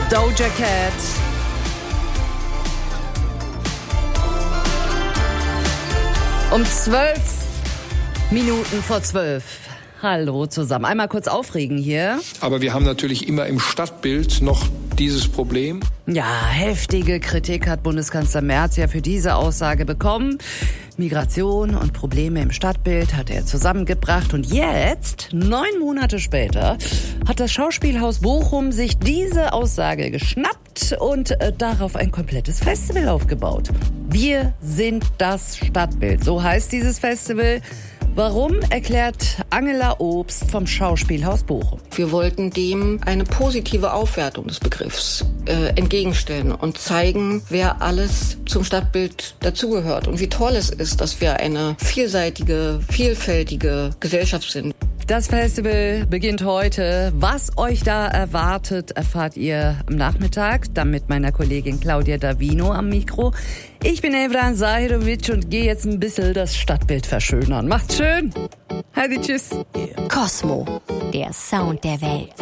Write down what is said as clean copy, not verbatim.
Doja Cat. Um 11:12. Hallo zusammen. Einmal kurz aufregen hier. Aber wir haben natürlich immer im Stadtbild noch dieses Problem. Ja, heftige Kritik hat Bundeskanzler Merz ja für diese Aussage bekommen. Migration und Probleme im Stadtbild hat er zusammengebracht. Und jetzt, 9 Monate später, hat das Schauspielhaus Bochum sich diese Aussage geschnappt und darauf ein komplettes Festival aufgebaut. Wir sind das Stadtbild. So heißt dieses Festival. Warum, erklärt Angela Obst vom Schauspielhaus Bochum. Wir wollten dem eine positive Aufwertung des Begriffs entgegenstellen und zeigen, wer alles zum Stadtbild dazugehört und wie toll es ist, dass wir eine vielseitige, vielfältige Gesellschaft sind. Das Festival beginnt heute. Was euch da erwartet, erfahrt ihr am Nachmittag. Dann mit meiner Kollegin Claudia Davino am Mikro. Ich bin Evran Zahirovic und gehe jetzt ein bisschen das Stadtbild verschönern. Macht's schön. Heidi, tschüss. Cosmo, der Sound der Welt.